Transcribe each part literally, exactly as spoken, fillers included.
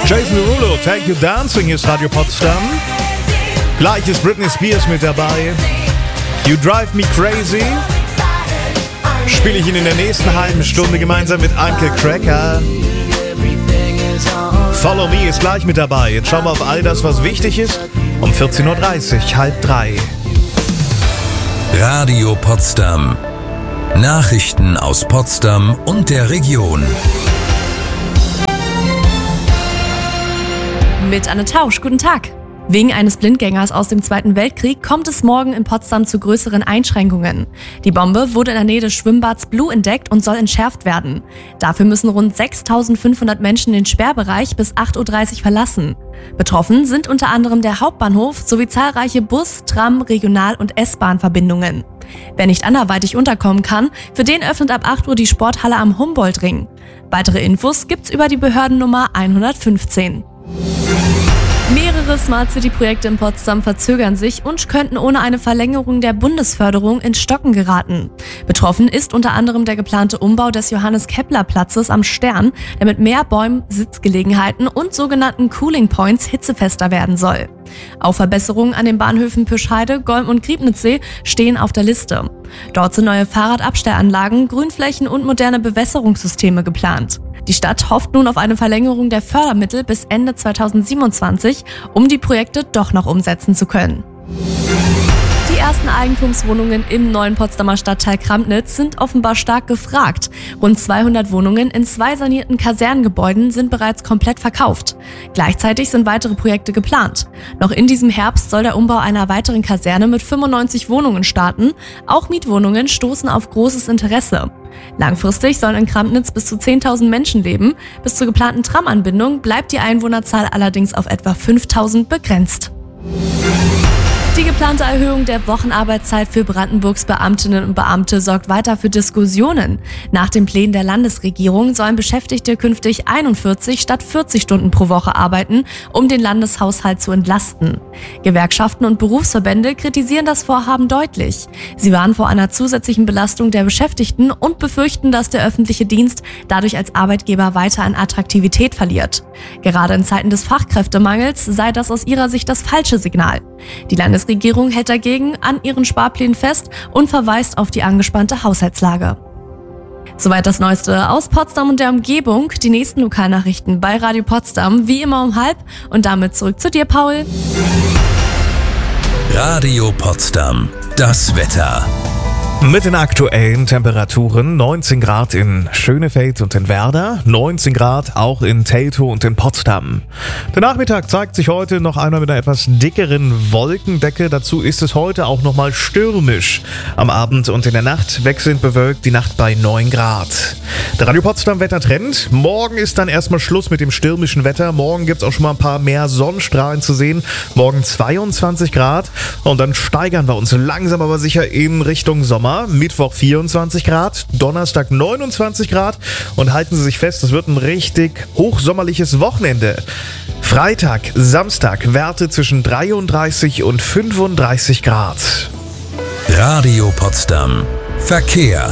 Jason Derulo, Take You Dancing, hier ist Radio Potsdam. Gleich ist Britney Spears mit dabei. You Drive Me Crazy. Spiele ich Ihnen in der nächsten halben Stunde gemeinsam mit Uncle Cracker. Follow Me ist gleich mit dabei. Jetzt schauen wir auf all das, was wichtig ist. Um vierzehn Uhr dreißig, halb drei. Radio Potsdam. Nachrichten aus Potsdam und der Region. Mit Anne Tausch, guten Tag. Wegen eines Blindgängers aus dem Zweiten Weltkrieg kommt es morgen in Potsdam zu größeren Einschränkungen. Die Bombe wurde in der Nähe des Schwimmbads Blue entdeckt und soll entschärft werden. Dafür müssen rund sechstausendfünfhundert Menschen den Sperrbereich bis acht Uhr dreißig verlassen. Betroffen sind unter anderem der Hauptbahnhof sowie zahlreiche Bus-, Tram-, Regional- und S-Bahn-Verbindungen. Wer nicht anderweitig unterkommen kann, für den öffnet ab acht Uhr die Sporthalle am Humboldt-Ring. Weitere Infos gibt's über die Behördennummer hundertfünfzehn. Mehrere Smart City-Projekte in Potsdam verzögern sich und könnten ohne eine Verlängerung der Bundesförderung ins Stocken geraten. Betroffen ist unter anderem der geplante Umbau des Johannes-Kepler-Platzes am Stern, der mit mehr Bäumen, Sitzgelegenheiten und sogenannten Cooling Points hitzefester werden soll. Auch Verbesserungen an den Bahnhöfen Püschheide, Golm und Griebnitzsee stehen auf der Liste. Dort sind neue Fahrradabstellanlagen, Grünflächen und moderne Bewässerungssysteme geplant. Die Stadt hofft nun auf eine Verlängerung der Fördermittel bis Ende zweitausendsiebenundzwanzig, um die Projekte doch noch umsetzen zu können. Die ersten Eigentumswohnungen im neuen Potsdamer Stadtteil Kramnitz sind offenbar stark gefragt. Rund zweihundert Wohnungen in zwei sanierten Kasernengebäuden sind bereits komplett verkauft. Gleichzeitig sind weitere Projekte geplant. Noch in diesem Herbst soll der Umbau einer weiteren Kaserne mit fünfundneunzig Wohnungen starten. Auch Mietwohnungen stoßen auf großes Interesse. Langfristig sollen in Kramnitz bis zu zehntausend Menschen leben. Bis zur geplanten Tramanbindung bleibt die Einwohnerzahl allerdings auf etwa fünftausend begrenzt. Die geplante Erhöhung der Wochenarbeitszeit für Brandenburgs Beamtinnen und Beamte sorgt weiter für Diskussionen. Nach den Plänen der Landesregierung sollen Beschäftigte künftig einundvierzig statt vierzig Stunden pro Woche arbeiten, um den Landeshaushalt zu entlasten. Gewerkschaften und Berufsverbände kritisieren das Vorhaben deutlich. Sie warnen vor einer zusätzlichen Belastung der Beschäftigten und befürchten, dass der öffentliche Dienst dadurch als Arbeitgeber weiter an Attraktivität verliert. Gerade in Zeiten des Fachkräftemangels sei das aus ihrer Sicht das falsche Signal. Die Landesregierung Die Regierung hält dagegen an ihren Sparplänen fest und verweist auf die angespannte Haushaltslage. Soweit das Neueste aus Potsdam und der Umgebung. Die nächsten Lokalnachrichten bei Radio Potsdam, wie immer um halb. Und damit zurück zu dir, Paul. Radio Potsdam. Das Wetter. Mit den aktuellen Temperaturen: neunzehn Grad in Schönefeld und in Werder, neunzehn Grad auch in Teltow und in Potsdam. Der Nachmittag zeigt sich heute noch einmal mit einer etwas dickeren Wolkendecke. Dazu ist es heute auch nochmal stürmisch. Am Abend und in der Nacht wechselnd bewölkt, die Nacht bei neun Grad. Der Radio Potsdam Wettertrend: Morgen ist dann erstmal Schluss mit dem stürmischen Wetter. Morgen gibt es auch schon mal ein paar mehr Sonnenstrahlen zu sehen. Morgen zweiundzwanzig Grad und dann steigern wir uns langsam aber sicher in Richtung Sommer. Mittwoch vierundzwanzig Grad, Donnerstag neunundzwanzig Grad und halten Sie sich fest, es wird ein richtig hochsommerliches Wochenende. Freitag, Samstag Werte zwischen dreiunddreißig und fünfunddreißig Grad. Radio Potsdam. Verkehr.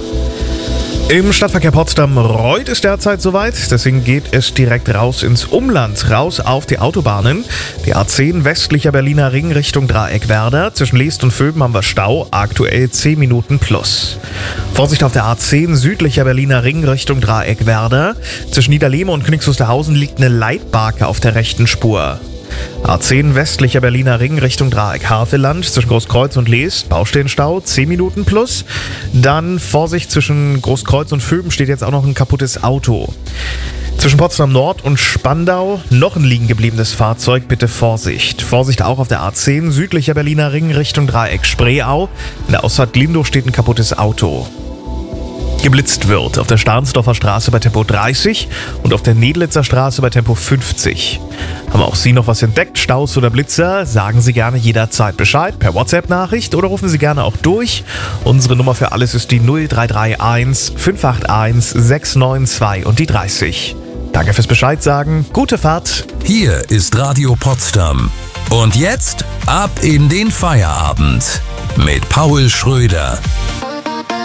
Im Stadtverkehr Potsdam rollt es derzeit soweit, deswegen geht es direkt raus ins Umland, raus auf die Autobahnen. Die A zehn westlicher Berliner Ring Richtung Dreieck-Werder. Zwischen Leest und Vöben haben wir Stau, aktuell zehn Minuten plus. Vorsicht auf der A zehn südlicher Berliner Ring Richtung Dreieck-Werder. Zwischen Niederlehme und Königs Wusterhausen liegt eine Leitbarke auf der rechten Spur. A zehn westlicher Berliner Ring Richtung Dreieck-Havelland, zwischen Großkreuz und Leest, Baustellenstau, zehn Minuten plus. Dann Vorsicht, zwischen Großkreuz und Vöben steht jetzt auch noch ein kaputtes Auto. Zwischen Potsdam Nord und Spandau noch ein liegen gebliebenes Fahrzeug, bitte Vorsicht. Vorsicht auch auf der A zehn südlicher Berliner Ring Richtung Dreieck-Spreeau. In der Ausfahrt Glindow steht ein kaputtes Auto. Geblitzt wird auf der Stahnsdorfer Straße bei Tempo dreißig und auf der Nedlitzer Straße bei Tempo fünfzig. Haben auch Sie noch was entdeckt, Staus oder Blitzer? Sagen Sie gerne jederzeit Bescheid per WhatsApp-Nachricht oder rufen Sie gerne auch durch. Unsere Nummer für alles ist die null drei drei eins fünf acht eins sechs neun zwei und die dreißig. Danke fürs Bescheid sagen, gute Fahrt. Hier ist Radio Potsdam. Und jetzt ab in den Feierabend mit Paul Schröder.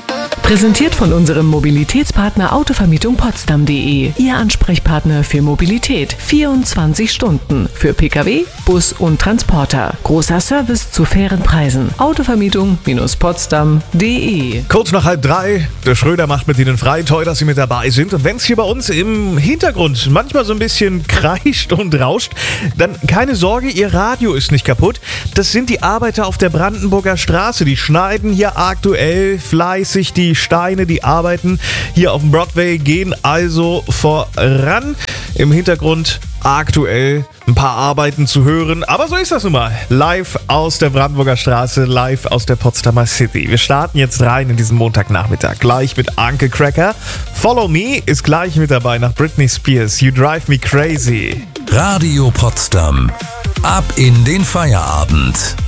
Präsentiert von unserem Mobilitätspartner Autovermietung Potsdam punkt de. Ihr Ansprechpartner für Mobilität. vierundzwanzig Stunden. Für Pkw, Bus und Transporter. Großer Service zu fairen Preisen. Autovermietung Potsdam punkt de. Kurz nach halb drei. Der Schröder macht mit Ihnen frei. Toll, dass Sie mit dabei sind. Und wenn es hier bei uns im Hintergrund manchmal so ein bisschen kreischt und rauscht, dann keine Sorge, Ihr Radio ist nicht kaputt. Das sind die Arbeiter auf der Brandenburger Straße. Die schneiden hier aktuell fleißig die Steine, die Arbeiten hier auf dem Broadway gehen also voran. Im Hintergrund aktuell ein paar Arbeiten zu hören, aber so ist das nun mal. Live aus der Brandenburger Straße, live aus der Potsdamer City. Wir starten jetzt rein in diesen Montagnachmittag, gleich mit Uncle Cracker. Follow Me ist gleich mit dabei nach Britney Spears, You Drive Me Crazy. Radio Potsdam. Ab in den Feierabend.